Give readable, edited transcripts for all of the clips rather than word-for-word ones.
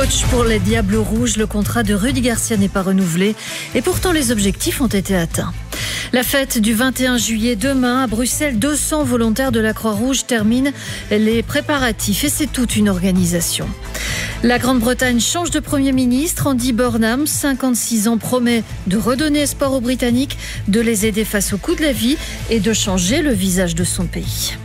Coach pour les Diables Rouges, le contrat de Rudy Garcia n'est pas renouvelé et pourtant les objectifs ont été atteints. La fête du 21 juillet demain à Bruxelles, 200 volontaires de la Croix-Rouge terminent les préparatifs et c'est toute une organisation. La Grande-Bretagne change de Premier ministre. Andy Burnham, 56 ans, promet de redonner espoir aux Britanniques, de les aider face au coût de la vie et de changer le visage de son pays.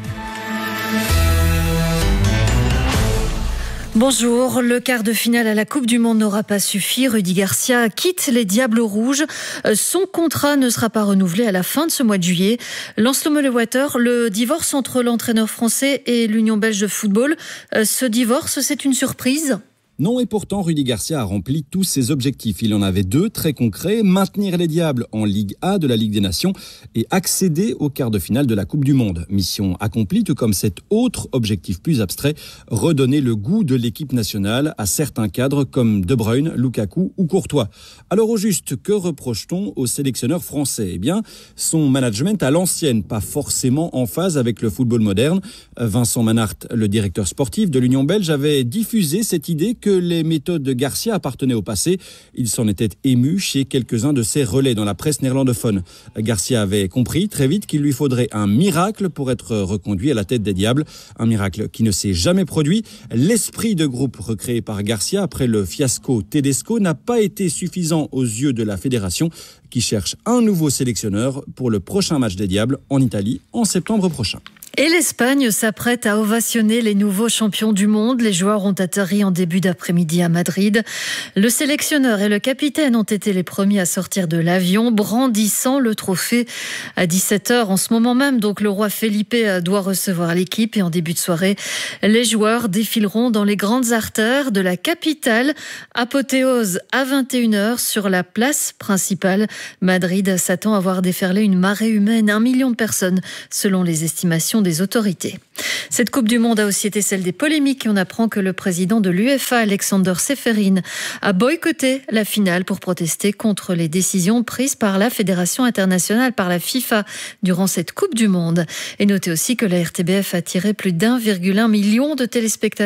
Bonjour, le quart de finale à la Coupe du Monde n'aura pas suffi. Rudy Garcia quitte les Diables Rouges. Son contrat ne sera pas renouvelé à la fin de ce mois de juillet. Lancelot Mollewater, le divorce entre l'entraîneur français et l'Union belge de football, ce divorce, c'est une surprise ? Non, et pourtant, Rudy Garcia a rempli tous ses objectifs. Il en avait deux très concrets, maintenir les Diables en Ligue A de la Ligue des Nations et accéder au quart de finale de la Coupe du Monde. Mission accomplie, tout comme cet autre objectif plus abstrait, redonner le goût de l'équipe nationale à certains cadres comme De Bruyne, Lukaku ou Courtois. Alors au juste, que reproche-t-on au sélectionneur français ? Eh bien, son management à l'ancienne, pas forcément en phase avec le football moderne. Vincent Manhart, le directeur sportif de l'Union belge, avait diffusé cette idée que les méthodes de Garcia appartenaient au passé. Il s'en était ému chez quelques-uns de ses relais dans la presse néerlandophone. Garcia avait compris très vite qu'il lui faudrait un miracle pour être reconduit à la tête des Diables. Un miracle qui ne s'est jamais produit. L'esprit de groupe recréé par Garcia après le fiasco Tedesco n'a pas été suffisant aux yeux de la fédération qui cherche un nouveau sélectionneur pour le prochain match des Diables en Italie en septembre prochain. Et l'Espagne s'apprête à ovationner les nouveaux champions du monde. Les joueurs ont atterri en début d'après-midi à Madrid. Le sélectionneur et le capitaine ont été les premiers à sortir de l'avion, brandissant le trophée à 17h. En ce moment même, donc, le roi Felipe doit recevoir l'équipe. Et en début de soirée, les joueurs défileront dans les grandes artères de la capitale. Apothéose à 21h sur la place principale. Madrid s'attend à voir déferler une marée humaine, 1 million de personnes, selon les estimations des autorités. Cette Coupe du Monde a aussi été celle des polémiques et on apprend que le président de l'UEFA, Alexander Seferin, a boycotté la finale pour protester contre les décisions prises par la Fédération internationale, par la FIFA, durant cette Coupe du Monde. Et notez aussi que la RTBF a attiré plus d'1,1 million de téléspectateurs